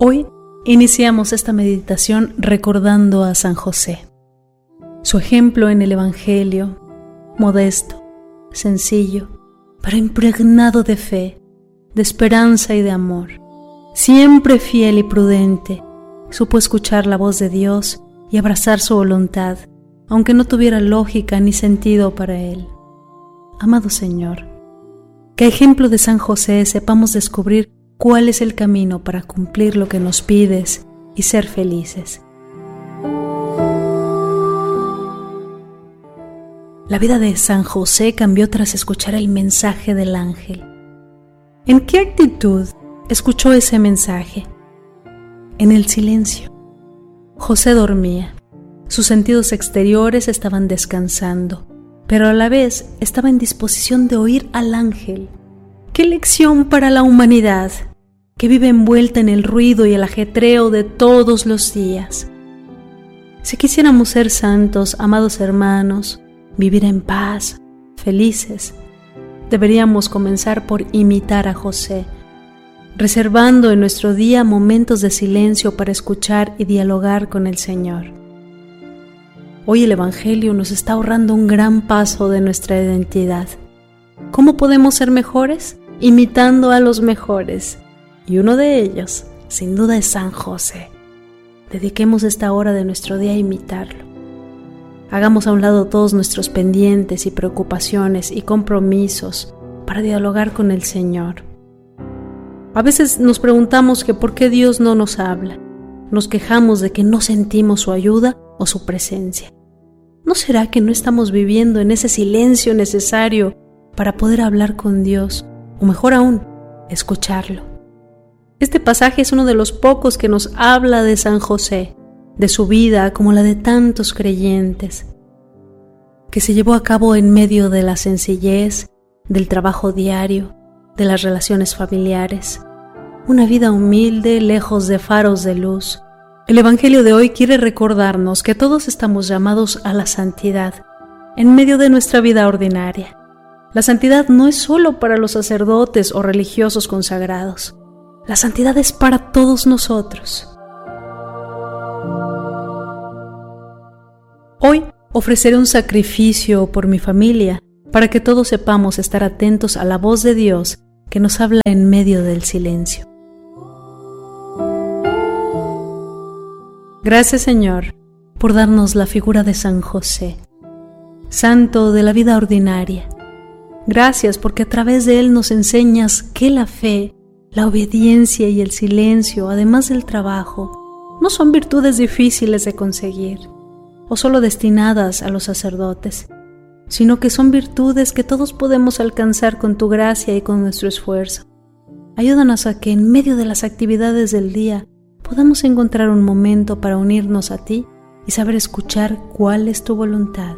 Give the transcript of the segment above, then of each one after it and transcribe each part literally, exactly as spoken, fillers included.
Hoy iniciamos esta meditación recordando a San José. Su ejemplo en el Evangelio, modesto, sencillo, pero impregnado de fe, de esperanza y de amor. Siempre fiel y prudente, supo escuchar la voz de Dios y abrazar su voluntad, aunque no tuviera lógica ni sentido para él. Amado Señor, que a ejemplo de San José sepamos descubrir cuál es el camino para cumplir lo que nos pides y ser felices. La vida de San José cambió tras escuchar el mensaje del ángel. ¿En qué actitud escuchó ese mensaje? En el silencio. José dormía. Sus sentidos exteriores estaban descansando, pero a la vez estaba en disposición de oír al ángel. ¡Qué lección para la humanidad, que vive envuelta en el ruido y el ajetreo de todos los días! Si quisiéramos ser santos, amados hermanos, vivir en paz, felices, deberíamos comenzar por imitar a José, reservando en nuestro día momentos de silencio para escuchar y dialogar con el Señor. Hoy el Evangelio nos está ahorrando un gran paso de nuestra identidad. ¿Cómo podemos ser mejores? Imitando a los mejores. Y uno de ellos, sin duda, es San José. Dediquemos esta hora de nuestro día a imitarlo. Hagamos a un lado todos nuestros pendientes y preocupaciones y compromisos para dialogar con el Señor. A veces nos preguntamos que por qué Dios no nos habla. Nos quejamos de que no sentimos su ayuda o su presencia. ¿No será que no estamos viviendo en ese silencio necesario para poder hablar con Dios, o mejor aún, escucharlo? Este pasaje es uno de los pocos que nos habla de San José, de su vida como la de tantos creyentes, que se llevó a cabo en medio de la sencillez, del trabajo diario, de las relaciones familiares, una vida humilde lejos de faros de luz. El Evangelio de hoy quiere recordarnos que todos estamos llamados a la santidad en medio de nuestra vida ordinaria. La santidad no es solo para los sacerdotes o religiosos consagrados. La santidad es para todos nosotros. Hoy ofreceré un sacrificio por mi familia para que todos sepamos estar atentos a la voz de Dios que nos habla en medio del silencio. Gracias, Señor, por darnos la figura de San José, santo de la vida ordinaria. Gracias porque a través de él nos enseñas que la fe, la obediencia y el silencio, además del trabajo, no son virtudes difíciles de conseguir o solo destinadas a los sacerdotes, sino que son virtudes que todos podemos alcanzar con tu gracia y con nuestro esfuerzo. Ayúdanos a que en medio de las actividades del día podamos encontrar un momento para unirnos a ti y saber escuchar cuál es tu voluntad.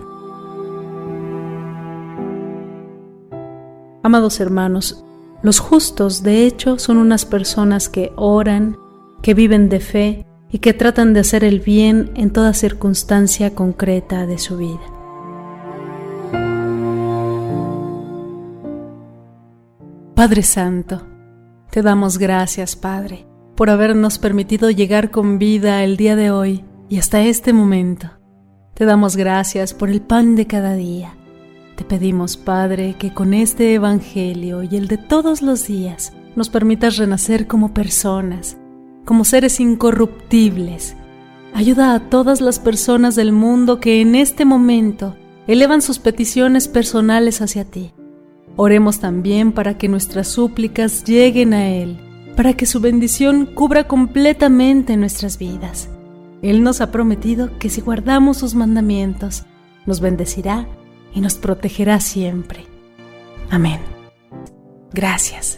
Amados hermanos, los justos, de hecho, son unas personas que oran, que viven de fe y que tratan de hacer el bien en toda circunstancia concreta de su vida. Padre Santo, te damos gracias, Padre, por habernos permitido llegar con vida el día de hoy y hasta este momento. Te damos gracias por el pan de cada día. Te pedimos, Padre, que con este Evangelio y el de todos los días nos permitas renacer como personas, como seres incorruptibles. Ayuda a todas las personas del mundo que en este momento elevan sus peticiones personales hacia ti. Oremos también para que nuestras súplicas lleguen a Él, para que su bendición cubra completamente nuestras vidas. Él nos ha prometido que si guardamos sus mandamientos, nos bendecirá y nos protegerá siempre. Amén. Gracias.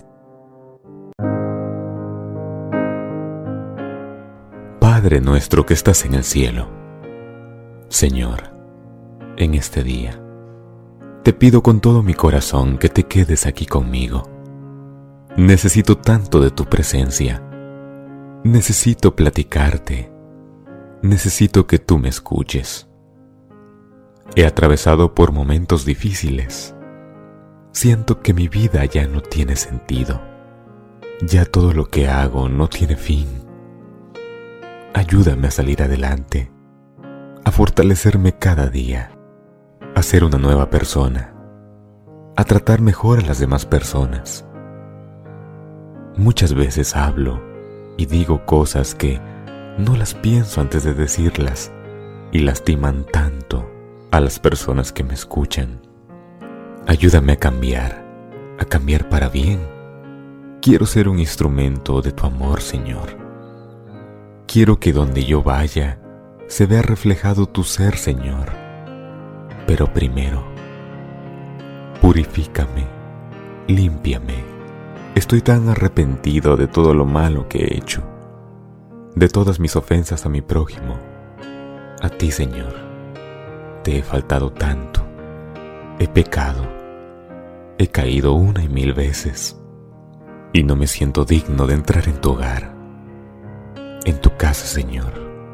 Padre nuestro que estás en el cielo, Señor, en este día, te pido con todo mi corazón que te quedes aquí conmigo. Necesito tanto de tu presencia. Necesito platicarte. Necesito que tú me escuches. He atravesado por momentos difíciles. Siento que mi vida ya no tiene sentido. Ya todo lo que hago no tiene fin. Ayúdame a salir adelante, a fortalecerme cada día, a ser una nueva persona, a tratar mejor a las demás personas. Muchas veces hablo y digo cosas que no las pienso antes de decirlas y lastiman tanto a las personas que me escuchan. Ayúdame a cambiar, a cambiar para bien. Quiero ser un instrumento de tu amor, Señor. Quiero que donde yo vaya se vea reflejado tu ser, Señor. Pero primero, purifícame, límpiame. Estoy tan arrepentido de todo lo malo que he hecho, de todas mis ofensas a mi prójimo. A ti, Señor, te he faltado tanto. He pecado, he caído una y mil veces, y no me siento digno de entrar en tu hogar, en tu casa, Señor.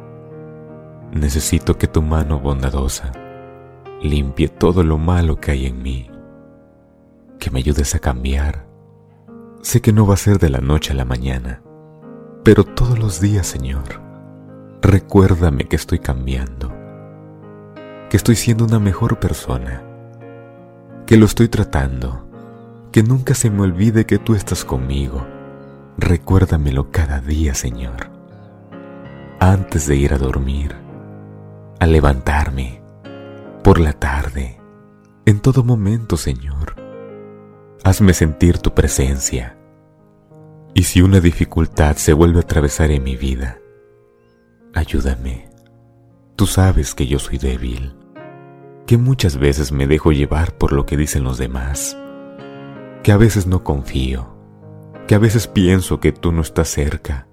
Necesito que tu mano bondadosa limpie todo lo malo que hay en mí, que me ayudes a cambiar. Sé que no va a ser de la noche a la mañana, pero todos los días, Señor, recuérdame que estoy cambiando, que estoy siendo una mejor persona, que lo estoy tratando, que nunca se me olvide que tú estás conmigo. Recuérdamelo cada día, Señor. Antes de ir a dormir, al levantarme, por la tarde, en todo momento, Señor. Hazme sentir tu presencia. Y si una dificultad se vuelve a atravesar en mi vida, ayúdame. Tú sabes que yo soy débil, que muchas veces me dejo llevar por lo que dicen los demás, que a veces no confío, que a veces pienso que tú no estás cerca.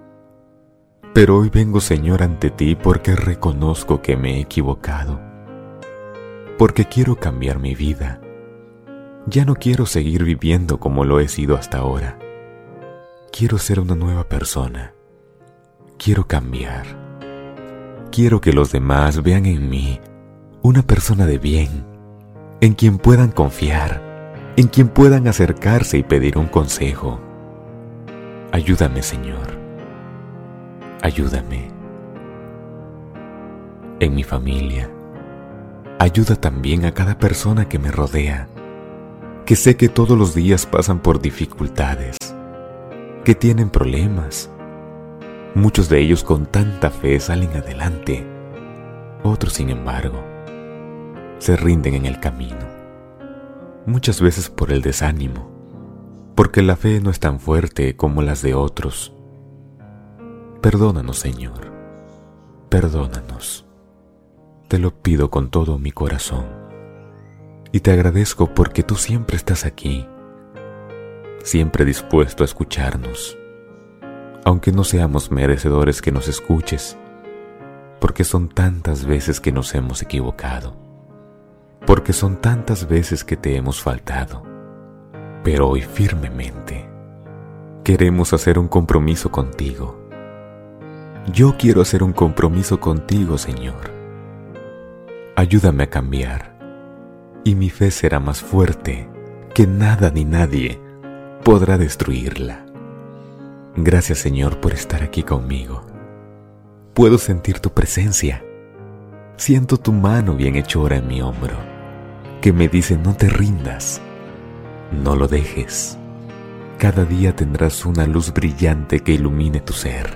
Pero hoy vengo, Señor, ante ti porque reconozco que me he equivocado, porque quiero cambiar mi vida. Ya no quiero seguir viviendo como lo he sido hasta ahora. Quiero ser una nueva persona. Quiero cambiar. Quiero que los demás vean en mí una persona de bien, en quien puedan confiar, en quien puedan acercarse y pedir un consejo. Ayúdame, Señor. Ayúdame. En mi familia, ayuda también a cada persona que me rodea, que sé que todos los días pasan por dificultades, que tienen problemas. Muchos de ellos con tanta fe salen adelante, otros, sin embargo, se rinden en el camino, muchas veces por el desánimo, porque la fe no es tan fuerte como las de otros. Perdónanos, Señor, perdónanos. Te lo pido con todo mi corazón, y te agradezco porque tú siempre estás aquí, siempre dispuesto a escucharnos, aunque no seamos merecedores que nos escuches, porque son tantas veces que nos hemos equivocado, porque son tantas veces que te hemos faltado. Pero hoy firmemente queremos hacer un compromiso contigo. Yo quiero hacer un compromiso contigo, Señor. Ayúdame a cambiar, y mi fe será más fuerte que nada ni nadie podrá destruirla. Gracias, Señor, por estar aquí conmigo. Puedo sentir tu presencia. Siento tu mano bienhechora en mi hombro, que me dice: no te rindas, no lo dejes. Cada día tendrás una luz brillante que ilumine tu ser.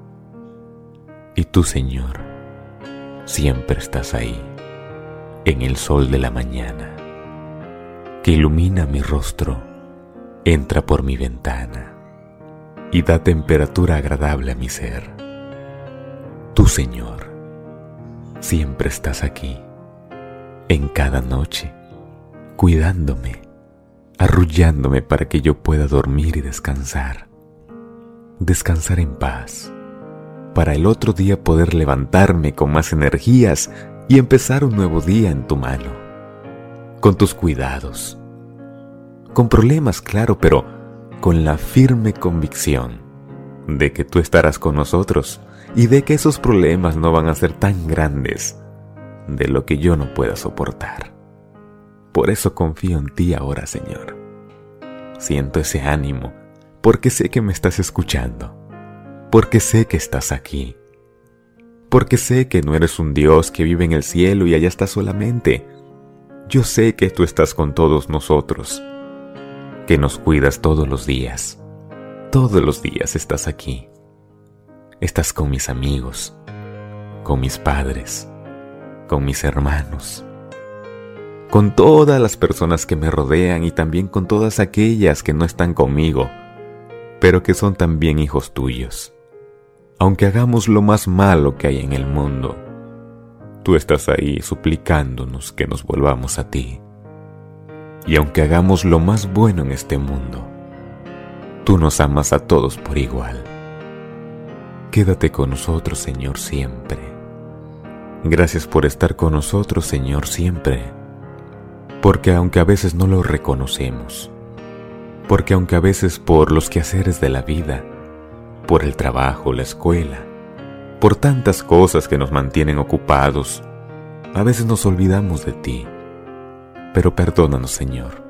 Y tú, Señor, siempre estás ahí, en el sol de la mañana, que ilumina mi rostro, entra por mi ventana y da temperatura agradable a mi ser. Tú, Señor, siempre estás aquí, en cada noche, cuidándome, arrullándome para que yo pueda dormir y descansar, descansar en paz, para el otro día poder levantarme con más energías y empezar un nuevo día en tu mano, con tus cuidados, con problemas, claro, pero con la firme convicción de que tú estarás con nosotros y de que esos problemas no van a ser tan grandes de lo que yo no pueda soportar. Por eso confío en ti ahora, Señor. Siento ese ánimo porque sé que me estás escuchando, porque sé que estás aquí porque sé que no eres un Dios que vive en el cielo y allá estás solamente. Yo sé que tú estás con todos nosotros, que nos cuidas todos los días. Todos los días estás aquí. Estás con mis amigos, con mis padres, con mis hermanos, con todas las personas que me rodean y también con todas aquellas que no están conmigo, pero que son también hijos tuyos. Aunque hagamos lo más malo que hay en el mundo, tú estás ahí suplicándonos que nos volvamos a ti. Y aunque hagamos lo más bueno en este mundo, tú nos amas a todos por igual. Quédate con nosotros, Señor, siempre. Gracias por estar con nosotros, Señor, siempre. Porque aunque a veces no lo reconocemos, porque aunque a veces por los quehaceres de la vida, por el trabajo, la escuela, por tantas cosas que nos mantienen ocupados, a veces nos olvidamos de ti. Pero perdónanos, Señor.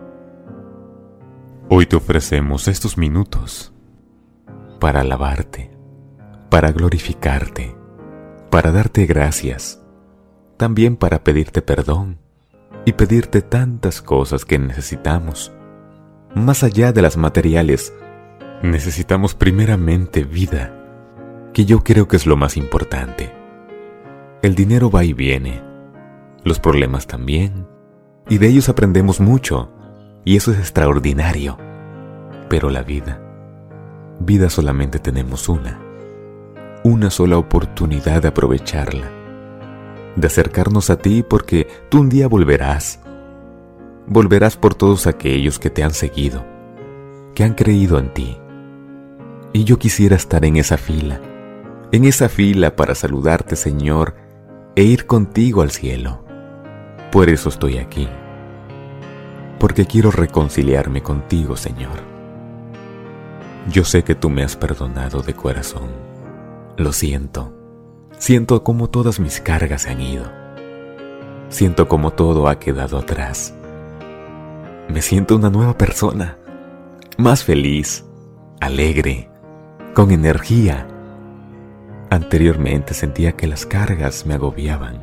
Hoy te ofrecemos estos minutos para alabarte, para glorificarte, para darte gracias, también para pedirte perdón y pedirte tantas cosas que necesitamos. Más allá de las materiales, necesitamos primeramente vida, que yo creo que es lo más importante. El dinero va y viene, los problemas también, y de ellos aprendemos mucho, y eso es extraordinario. Pero la vida, vida solamente tenemos una, una sola oportunidad de aprovecharla, de acercarnos a ti porque tú un día volverás. Volverás por todos aquellos que te han seguido, que han creído en ti. Y yo quisiera estar en esa fila, en esa fila para saludarte, Señor, e ir contigo al cielo. Por eso estoy aquí, porque quiero reconciliarme contigo, Señor. Yo sé que tú me has perdonado de corazón. Lo siento. Siento cómo todas mis cargas se han ido. Siento cómo todo ha quedado atrás. Me siento una nueva persona, más feliz, alegre, con energía. Anteriormente sentía que las cargas me agobiaban.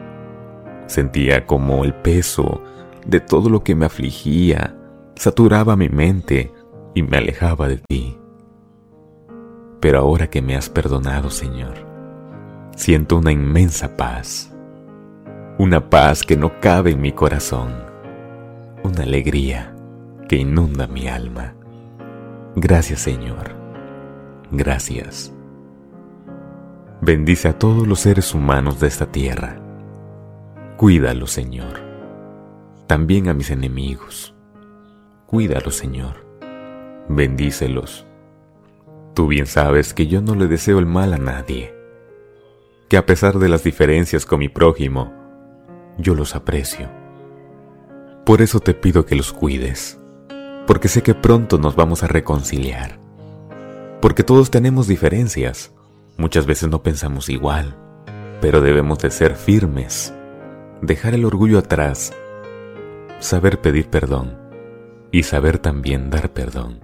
Sentía como el peso de todo lo que me afligía saturaba mi mente y me alejaba de ti. Pero ahora que me has perdonado, Señor, siento una inmensa paz, una paz que no cabe en mi corazón, una alegría que inunda mi alma. Gracias, Señor. Gracias. Bendice a todos los seres humanos de esta tierra. Cuídalos, Señor. También a mis enemigos. Cuídalos, Señor. Bendícelos. Tú bien sabes que yo no le deseo el mal a nadie, que a pesar de las diferencias con mi prójimo, yo los aprecio. Por eso te pido que los cuides, porque sé que pronto nos vamos a reconciliar, porque todos tenemos diferencias, muchas veces no pensamos igual, pero debemos de ser firmes, dejar el orgullo atrás, saber pedir perdón y saber también dar perdón.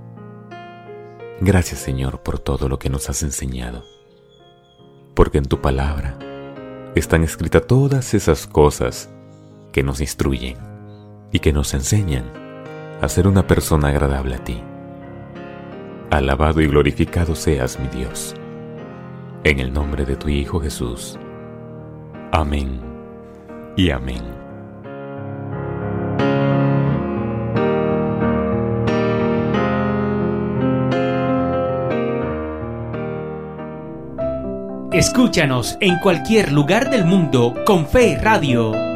Gracias, Señor, por todo lo que nos has enseñado, porque en tu palabra están escritas todas esas cosas que nos instruyen y que nos enseñan a ser una persona agradable a ti. Alabado y glorificado seas, mi Dios, en el nombre de tu Hijo Jesús. Amén y amén. Escúchanos en cualquier lugar del mundo con Fe Radio.